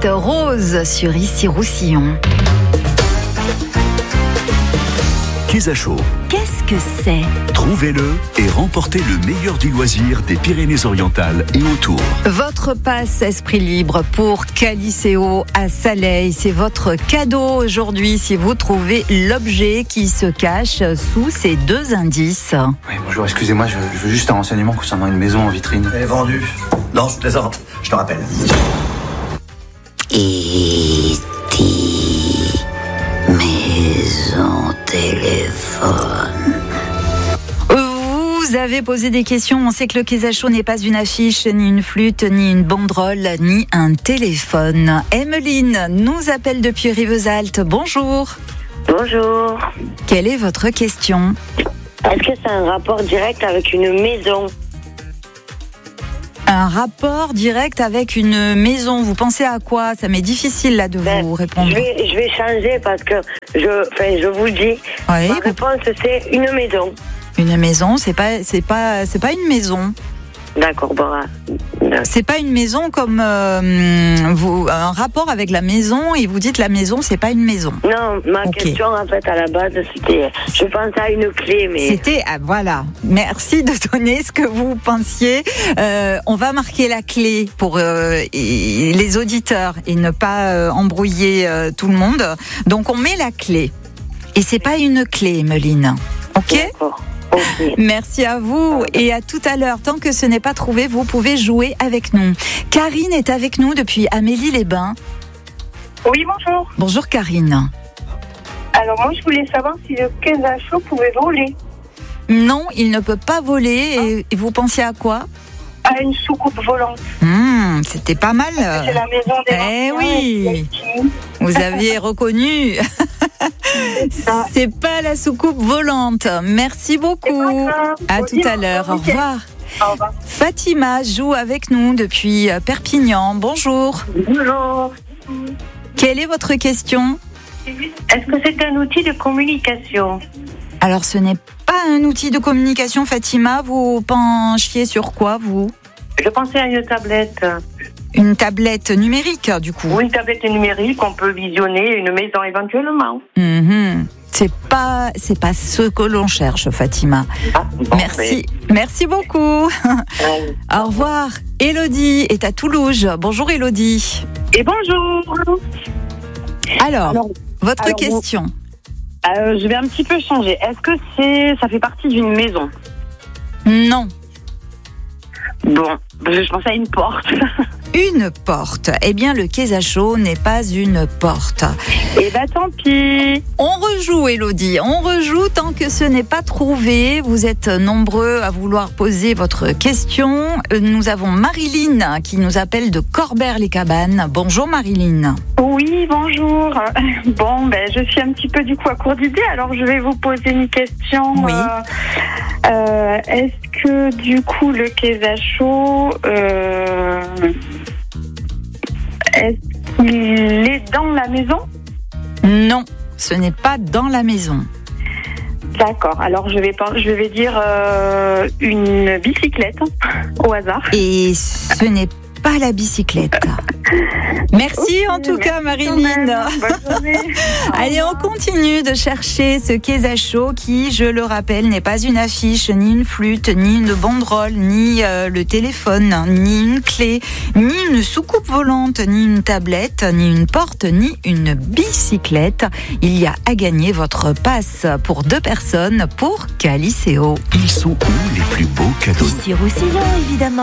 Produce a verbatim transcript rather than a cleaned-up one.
Baptiste Rose sur Ici Roussillon. Quesacho. Qu'est-ce que c'est ? Trouvez-le et remportez le meilleur du loisir des Pyrénées-Orientales et autour. Votre passe Esprit Libre pour Caliceo à Saleil. C'est votre cadeau aujourd'hui si vous trouvez l'objet qui se cache sous ces deux indices. Oui, bonjour, excusez-moi, je, je veux juste un renseignement concernant une maison en vitrine. Elle est vendue. Non, je plaisante, je te rappelle. E T Maison téléphone. Vous avez posé des questions. On sait que le Quesacho n'est pas une affiche, ni une flûte, ni une banderole, ni un téléphone. Emeline nous appelle depuis Rivesaltes. Bonjour. Bonjour. Quelle est votre question ? Est-ce que c'est un rapport direct avec une maison ? Un rapport direct avec une maison. Vous pensez à quoi ? Ça m'est difficile là de ben, vous répondre. Je vais, je vais changer parce que je, enfin, je vous dis. Oui, ma vous... réponse c'est une maison. Une maison, c'est pas, c'est pas, c'est pas une maison. D'accord, bon. Euh... C'est pas une maison comme euh, vous, un rapport avec la maison et vous dites la maison, c'est pas une maison. Non, ma okay. question en fait à la base c'était, je pensais à une clé, mais. C'était, ah, voilà. Merci de donner ce que vous pensiez. Euh, on va marquer la clé pour euh, les auditeurs et ne pas euh, embrouiller euh, tout le monde. Donc on met la clé. Et c'est pas une clé, Emeline. Ok ? D'accord. Okay. Merci à vous et à tout à l'heure. Tant que ce n'est pas trouvé, vous pouvez jouer avec nous. Karine est avec nous depuis Amélie-les-Bains. Oui, bonjour. Bonjour Karine. Alors moi, je voulais savoir si le Quesacho pouvait voler. Non, il ne peut pas voler. Et vous pensiez à quoi ? À une soucoupe volante. Mmh, c'était pas mal. C'est la maison des Eh oui, vous aviez reconnu. C'est pas la soucoupe volante. Merci beaucoup. À tout à l'heure. Au revoir. Au revoir. Fatima joue avec nous depuis Perpignan. Bonjour. Bonjour. Quelle est votre question ? Est-ce que c'est un outil de communication ? Alors, ce n'est pas un outil de communication, Fatima. Vous penchiez sur quoi, vous ? Je pensais à une tablette. Une tablette numérique, du coup. Ou une tablette numérique, on peut visionner une maison éventuellement. Mmh. C'est pas, c'est pas ce que l'on cherche, Fatima. Ah, bon, Merci, mais... merci beaucoup. Ouais. Au revoir. Élodie est à Toulouse. Bonjour Élodie. Et bonjour. Alors, alors votre alors, question. Euh, je vais un petit peu changer. Est-ce que c'est, ça fait partie d'une maison ? Non. Bon, je pensais à une porte. Une porte. Eh bien, le Quesacho n'est pas une porte. Eh bien, tant pis. On rejoue, Élodie. On rejoue tant que ce n'est pas trouvé. Vous êtes nombreux à vouloir poser votre question. Nous avons Marilyn qui nous appelle de Corbert-les-Cabanes. Bonjour, Marilyn. Oui, bonjour. Bon, ben, je suis un petit peu du coup à court d'idées. Alors, je vais vous poser une question. Oui. Euh, euh, est-ce que du coup, le Quesacho... Euh, Est-ce qu'il est dans la maison ? Non, ce n'est pas dans la maison. D'accord, alors je vais, je vais dire euh, une bicyclette au hasard. Et ce n'est pas la bicyclette. Merci okay, en tout cas Marilyn. Allez, on continue de chercher ce Quesacho qui, je le rappelle, n'est pas une affiche, ni une flûte, ni une banderole, ni euh, le téléphone, ni une clé, ni une soucoupe volante, ni une tablette, ni une porte, ni une bicyclette. Il y a à gagner votre passe pour deux personnes pour Caliceo. Ils sont où les plus beaux cadeaux ? Ici Roussillon, évidemment.